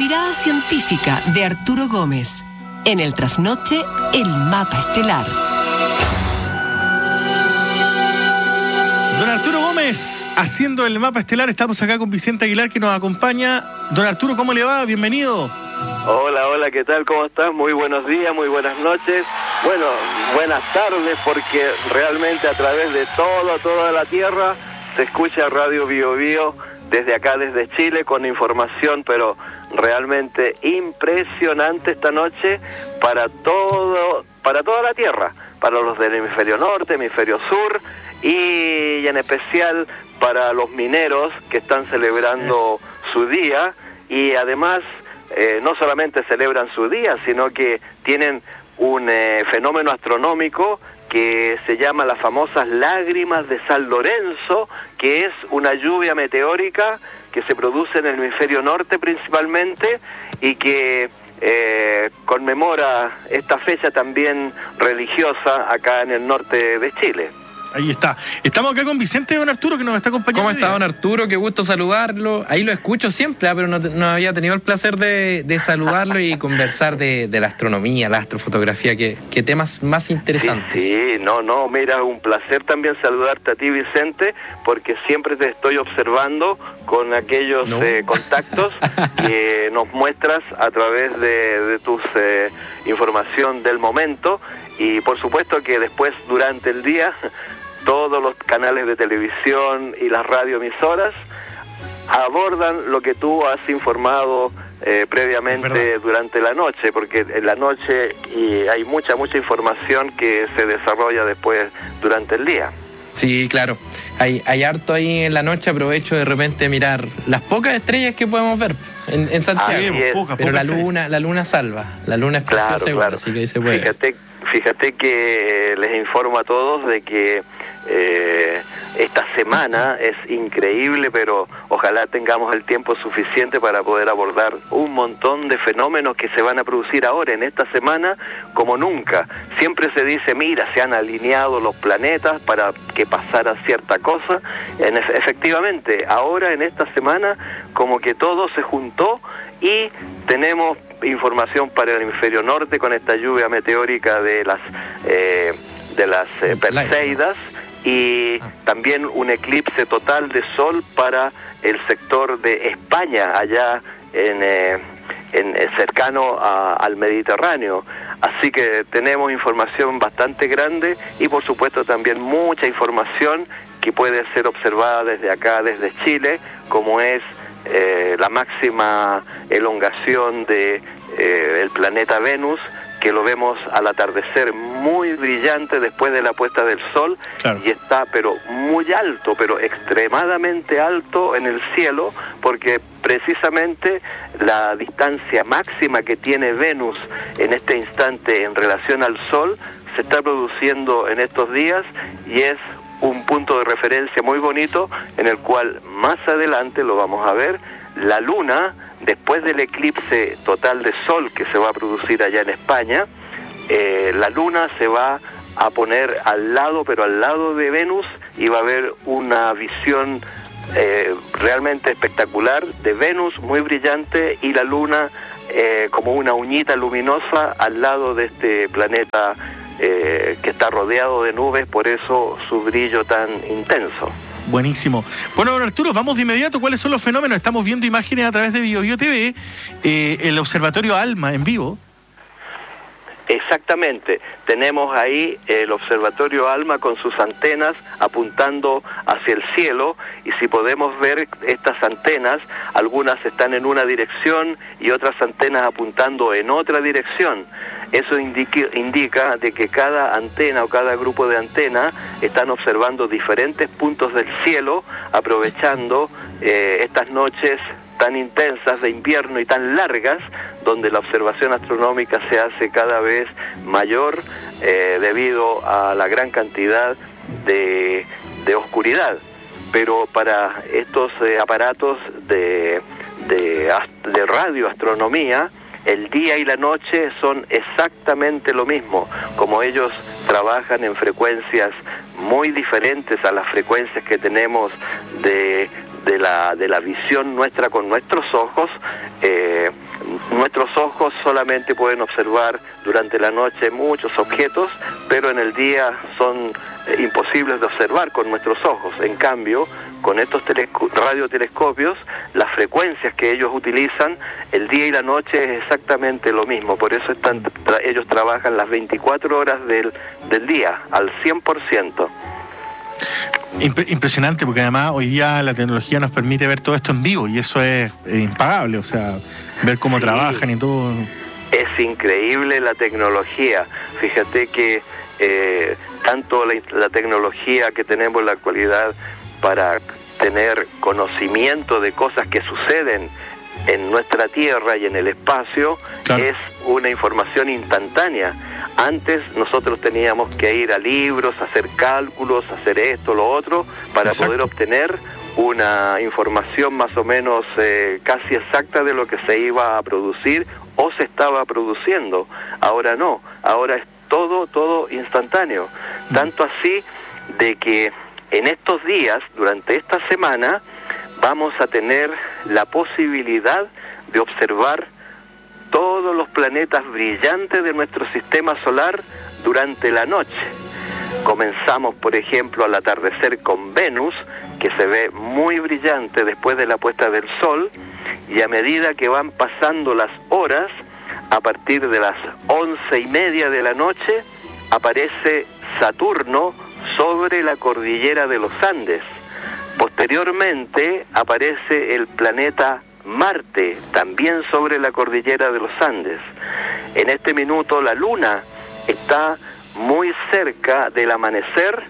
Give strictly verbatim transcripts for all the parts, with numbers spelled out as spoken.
mirada científica de Arturo Gómez. En el trasnoche, el mapa estelar. Don Arturo Gómez, haciendo el mapa estelar. Estamos acá con Vicente Aguilar, que nos acompaña. Don Arturo, ¿cómo le va? Bienvenido. Hola, hola, ¿qué tal? ¿Cómo estás? Muy buenos días, muy buenas noches. Bueno, buenas tardes, porque realmente a través de todo, toda la Tierra se escucha Radio Bio Bio desde acá, desde Chile, con información, pero realmente impresionante esta noche para todo, para toda la Tierra, para los del hemisferio norte, hemisferio sur, y en especial para los mineros que están celebrando es. su día, y además eh, no solamente celebran su día, sino que tienen un eh, fenómeno astronómico que se llama las famosas lágrimas de San Lorenzo, que es una lluvia meteórica que se produce en el hemisferio norte principalmente y que eh, conmemora esta fecha también religiosa acá en el norte de Chile. Ahí está. Estamos acá con Vicente, don Arturo, que nos está acompañando. ¿Cómo está, don Arturo? Qué gusto saludarlo. Ahí lo escucho siempre, pero no, no había tenido el placer de, de saludarlo y conversar de, de la astronomía, la astrofotografía. ¿Qué, qué temas más interesantes? Sí, sí, no, no, mira, un placer también saludarte a ti, Vicente, porque siempre te estoy observando con aquellos no. eh, contactos que nos muestras a través de, de tus eh, información del momento, y por supuesto que después, durante el día, todos los canales de televisión y las radioemisoras abordan lo que tú has informado eh, previamente durante la noche, porque en la noche y hay mucha, mucha información que se desarrolla después durante el día. Sí, claro. Hay, hay harto ahí en la noche. Aprovecho de repente mirar las pocas estrellas que podemos ver en, en Santiago. Ah, poca, pero poca la luna, la luna salva. La luna es preciosa, claro, igual, claro. así que ahí se puede. Fíjate, fíjate que les informo a todos de que eh, esta semana es increíble, pero ojalá tengamos el tiempo suficiente para poder abordar un montón de fenómenos que se van a producir ahora en esta semana como nunca. Siempre se dice, mira, se han alineado los planetas para que pasara cierta cosa. En, efectivamente, ahora en esta semana como que todo se juntó y tenemos información para el hemisferio norte con esta lluvia meteórica de las eh, de las eh, Perseidas, y también un eclipse total de sol para el sector de España, allá en, eh, en eh, cercano a, al Mediterráneo. Así que tenemos información bastante grande y por supuesto también mucha información que puede ser observada desde acá, desde Chile, como es eh, la máxima elongación de eh, el planeta Venus, que lo vemos al atardecer muy brillante después de la puesta del sol. Claro. Y está pero muy alto, pero extremadamente alto en el cielo, porque precisamente la distancia máxima que tiene Venus en este instante en relación al sol se está produciendo en estos días, y es un punto de referencia muy bonito en el cual más adelante lo vamos a ver. La luna, después del eclipse total de sol que se va a producir allá en España, eh, la luna se va a poner al lado, pero al lado de Venus, y va a haber una visión eh, realmente espectacular de Venus, muy brillante, y la luna eh, como una uñita luminosa al lado de este planeta eh, que está rodeado de nubes, por eso su brillo tan intenso. Buenísimo. Bueno, don Arturo, vamos de inmediato. ¿Cuáles son los fenómenos? Estamos viendo imágenes a través de Bio Bio T V, eh, el observatorio ALMA en vivo. Exactamente. Tenemos ahí el observatorio ALMA con sus antenas apuntando hacia el cielo, y si podemos ver estas antenas, algunas están en una dirección y otras antenas apuntando en otra dirección. Eso indica, indica de que cada antena o cada grupo de antenas están observando diferentes puntos del cielo, aprovechando eh, estas noches tan intensas de invierno y tan largas, donde la observación astronómica se hace cada vez mayor eh, debido a la gran cantidad de, de oscuridad. Pero para estos eh, aparatos de, de, de radioastronomía, el día y la noche son exactamente lo mismo. Como ellos trabajan en frecuencias muy diferentes a las frecuencias que tenemos de, de de la, de la visión nuestra con nuestros ojos. Eh, nuestros ojos solamente pueden observar durante la noche muchos objetos, pero en el día son eh, imposibles de observar con nuestros ojos. En cambio, con estos telesco- radiotelescopios, las frecuencias que ellos utilizan, el día y la noche es exactamente lo mismo. Por eso están tra- ellos trabajan las veinticuatro horas del, del día, al cien por ciento. Impre- impresionante, porque además hoy día la tecnología nos permite ver todo esto en vivo y eso es eh, impagable, o sea, ver cómo Sí. trabajan y todo. Es increíble la tecnología. Fíjate que eh, tanto la, la tecnología que tenemos en la actualidad para tener conocimiento de cosas que suceden en nuestra Tierra y en el espacio, claro, es una información instantánea. Antes nosotros teníamos que ir a libros, hacer cálculos, hacer esto, lo otro, para Exacto. poder obtener una información más o menos eh, casi exacta de lo que se iba a producir o se estaba produciendo. Ahora no, ahora es todo, todo instantáneo. Mm. Tanto así de que en estos días, durante esta semana, vamos a tener la posibilidad de observar todos los planetas brillantes de nuestro sistema solar durante la noche. Comenzamos, por ejemplo, al atardecer con Venus, que se ve muy brillante después de la puesta del sol, y a medida que van pasando las horas, a partir de las once y media de la noche, aparece Saturno sobre la cordillera de los Andes. Posteriormente aparece el planeta Marte, también sobre la cordillera de los Andes. En este minuto la Luna está muy cerca del amanecer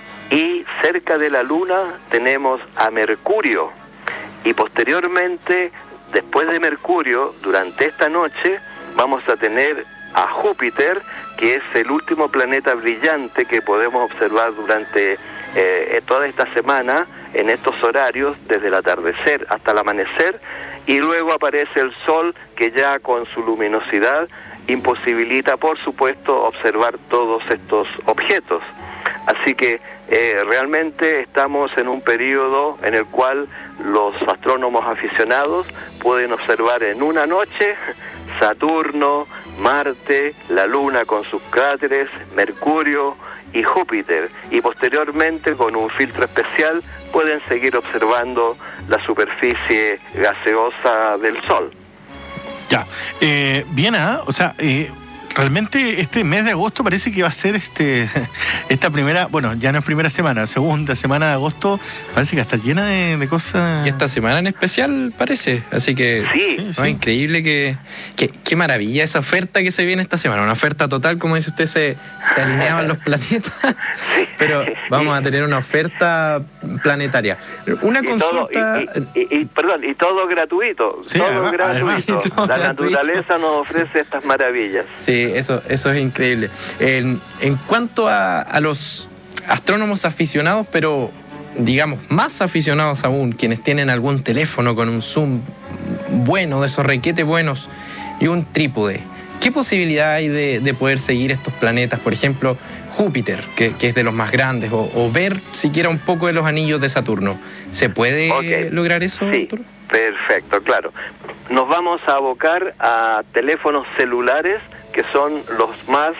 y cerca de la Luna tenemos a Mercurio. Y posteriormente, después de Mercurio, durante esta noche, vamos a tener a Júpiter, que es el último planeta brillante que podemos observar durante eh, toda esta semana, en estos horarios, desde el atardecer hasta el amanecer, y luego aparece el Sol, que ya con su luminosidad imposibilita, por supuesto, observar todos estos objetos. Así que eh, realmente estamos en un periodo en el cual los astrónomos aficionados pueden observar en una noche Saturno, Marte, la Luna con sus cráteres, Mercurio y Júpiter, y posteriormente con un filtro especial pueden seguir observando la superficie gaseosa del Sol. Ya, eh, bien, ¿ah? O sea, eh, realmente este mes de agosto parece que va a ser este esta primera, bueno, ya no es primera semana, segunda semana de agosto, parece que va a estar llena de, de cosas. Y esta semana en especial parece, así que sí, no, sí. Es increíble que, que qué maravilla esa oferta que se viene esta semana, una oferta total, como dice usted, se, se alineaban los planetas, pero vamos a tener una oferta planetaria. Una y consulta... Todo, y, y, y, y, perdón, y todo gratuito, sí, todo además, gratuito. además, todo la gratuito. naturaleza nos ofrece estas maravillas. Sí, eso, eso es increíble. En, en cuanto a, a los astrónomos aficionados, pero digamos más aficionados aún, quienes tienen algún teléfono con un zoom bueno, de esos requetes buenos y un trípode, ¿qué posibilidad hay de, de poder seguir estos planetas? Por ejemplo, Júpiter, que, que es de los más grandes, o, o ver siquiera un poco de los anillos de Saturno. ¿Se puede okay. lograr eso, sí, Arturo? Perfecto, claro. Nos vamos a abocar a teléfonos celulares que son los más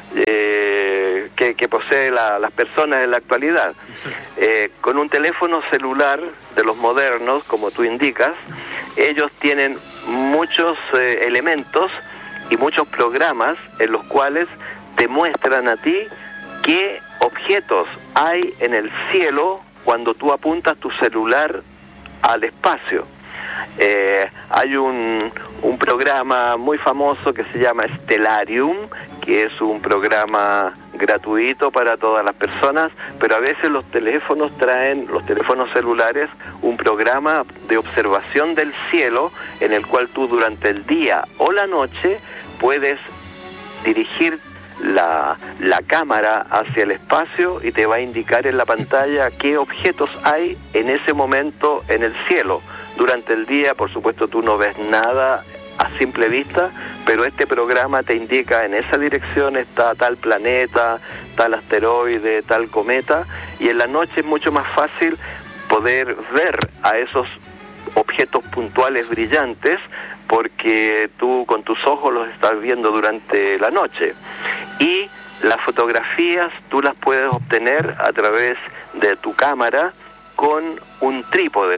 eh, que, que posee la, las personas en la actualidad. Eh, con un teléfono celular de los modernos, como tú indicas, ellos tienen muchos eh, elementos y muchos programas en los cuales te muestran a ti qué objetos hay en el cielo cuando tú apuntas tu celular al espacio. Eh, hay un, un programa muy famoso que se llama Stellarium, que es un programa gratuito para todas las personas, pero a veces los teléfonos traen, los teléfonos celulares, un programa de observación del cielo en el cual tú durante el día o la noche puedes dirigir la, la cámara hacia el espacio y te va a indicar en la pantalla qué objetos hay en ese momento en el cielo. Durante el día, por supuesto, tú no ves nada a simple vista, pero este programa te indica en esa dirección está tal planeta, tal asteroide, tal cometa, y en la noche es mucho más fácil poder ver a esos objetos puntuales brillantes, porque tú con tus ojos los estás viendo durante la noche. Y las fotografías tú las puedes obtener a través de tu cámara con un trípode.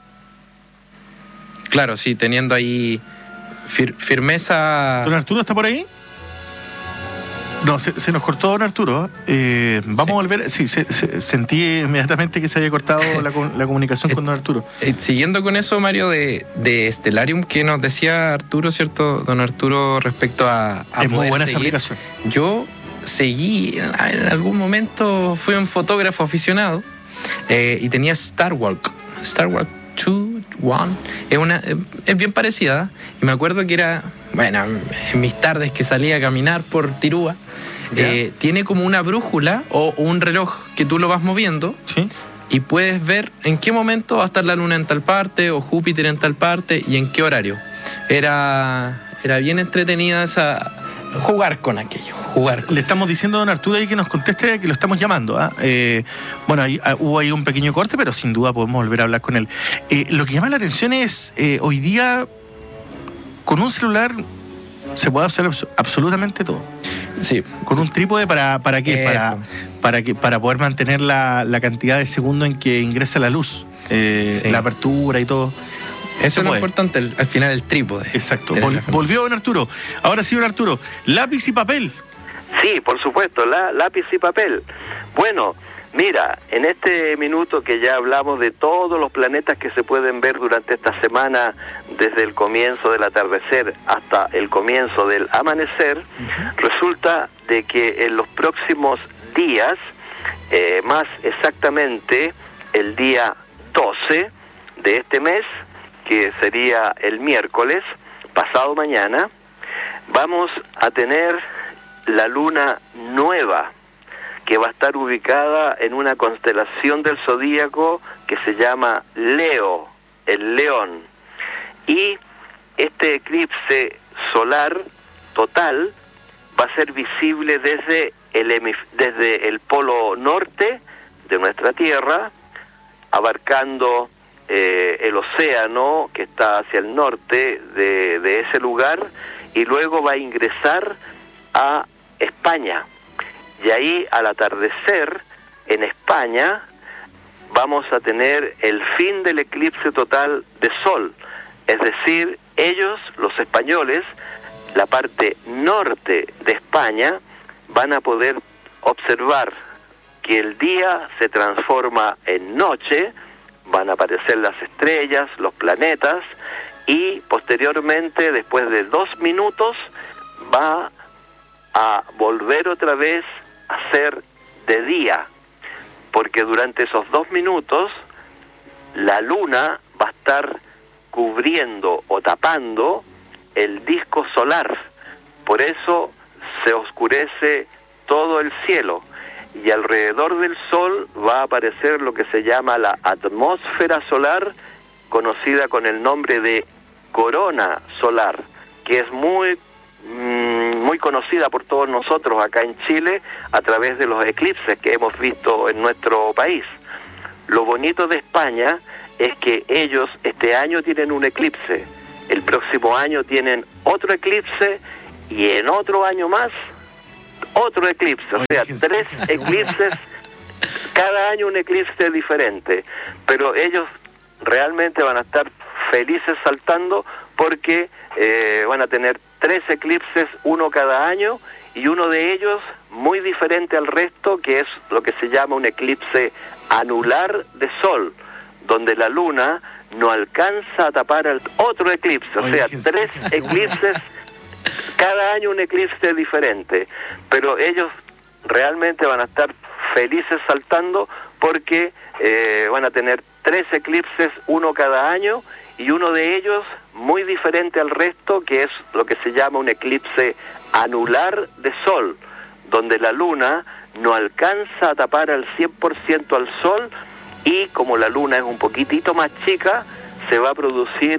Claro, sí, teniendo ahí fir firmeza. ¿Don Arturo está por ahí? No, se, se nos cortó don Arturo. Eh, vamos sí. a volver. Sí, se, se, sentí inmediatamente que se había cortado la, la comunicación eh, con don Arturo. Eh, siguiendo con eso, Mario, de, de Stellarium, que nos decía Arturo, ¿cierto? Don Arturo, respecto a, a es muy buena seguir. esa aplicación. Yo seguí, en algún momento fui un fotógrafo aficionado eh, y tenía Starwalk. Starwalk dos, uno, es, una, es bien parecida. Y me acuerdo que era, bueno, en mis tardes que salía a caminar por Tirúa, eh, tiene como una brújula o, o un reloj que tú lo vas moviendo. ¿Sí? Y puedes ver en qué momento va a estar la luna en tal parte o Júpiter en tal parte y en qué horario. Era, era bien entretenida esa... Jugar con aquello, jugar con Le eso. estamos diciendo a don Arturo ahí que nos conteste, que lo estamos llamando. ¿eh? Eh, bueno, ahí, ah, hubo ahí un pequeño corte, pero sin duda podemos volver a hablar con él. Eh, lo que llama la atención es, eh, hoy día, con un celular se puede hacer absolutamente todo. Sí. Con un trípode, ¿para, para qué? Eso. Para, para, que, para poder mantener la, la cantidad de segundos en que ingresa la luz, eh, sí. la apertura y todo. Eso es lo importante, el, al final el trípode. Exacto. Vol, volvió don Arturo. Ahora sí, don Arturo, lápiz y papel. Sí, por supuesto, la, lápiz y papel. Bueno, mira, en este minuto que ya hablamos de todos los planetas que se pueden ver durante esta semana, desde el comienzo del atardecer hasta el comienzo del amanecer, uh-huh. resulta de que en los próximos días, eh, más exactamente el día doce de este mes, que sería el miércoles, pasado mañana, vamos a tener la luna nueva, que va a estar ubicada en una constelación del zodíaco que se llama Leo, el león. Y este eclipse solar total va a ser visible desde el, desde el polo norte de nuestra Tierra, abarcando eh, el océano que está hacia el norte de, de ese lugar, y luego va a ingresar a España. Y ahí, al atardecer, en España, vamos a tener el fin del eclipse total de sol. Es decir, ellos, los españoles, la parte norte de España, van a poder observar que el día se transforma en noche, van a aparecer las estrellas, los planetas, y posteriormente, después de dos minutos, va a volver otra vez a ser de día, porque durante esos dos minutos la luna va a estar cubriendo o tapando el disco solar. Por eso se oscurece todo el cielo, y alrededor del sol va a aparecer lo que se llama la atmósfera solar, conocida con el nombre de corona solar, que es muy muy conocida por todos nosotros acá en Chile a través de los eclipses que hemos visto en nuestro país. Lo bonito de España es que ellos este año tienen un eclipse, el próximo año tienen otro eclipse, y en otro año más otro eclipse, o sea, tres eclipses, cada año un eclipse diferente, pero ellos realmente van a estar felices saltando porque eh, van a tener tres eclipses, uno cada año, y uno de ellos muy diferente al resto, que es lo que se llama un eclipse anular de sol, donde la luna no alcanza a tapar al otro eclipse, o sea, tres eclipses, cada año un eclipse diferente, pero ellos realmente van a estar felices saltando porque eh, van a tener tres eclipses, uno cada año, y uno de ellos muy diferente al resto, que es lo que se llama un eclipse anular de sol, donde la luna no alcanza a tapar al cien por ciento al sol, y como la luna es un poquitito más chica, se va a producir